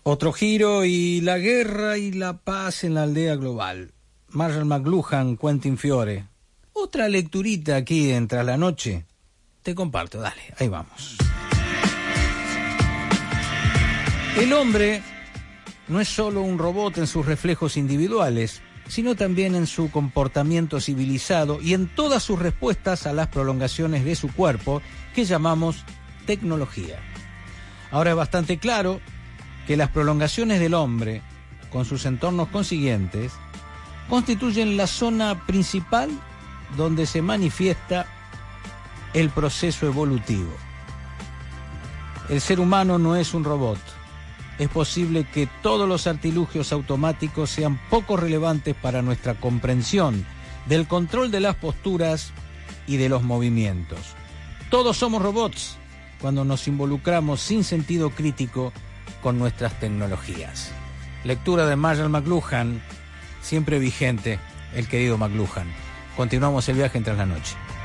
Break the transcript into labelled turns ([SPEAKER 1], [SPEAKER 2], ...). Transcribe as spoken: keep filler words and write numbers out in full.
[SPEAKER 1] Otro giro y la guerra y la paz en la aldea global. Marshall McLuhan, Quentin Fiore. Otra lecturita aquí en Tras la Noche. Te comparto, dale, ahí vamos. El hombre no es solo un robot en sus reflejos individuales, sino también en su comportamiento civilizado y en todas sus respuestas a las prolongaciones de su cuerpo, que llamamos tecnología. Ahora es bastante claro que las prolongaciones del hombre, con sus entornos consiguientes, constituyen la zona principal donde se manifiesta el proceso evolutivo. El ser humano no es un robot. Es posible que todos los artilugios automáticos sean poco relevantes para nuestra comprensión del control de las posturas y de los movimientos. Todos somos robots cuando nos involucramos sin sentido crítico con nuestras tecnologías. Lectura de Marshall McLuhan, siempre vigente, el querido McLuhan. Continuamos el viaje en Tras la Noche.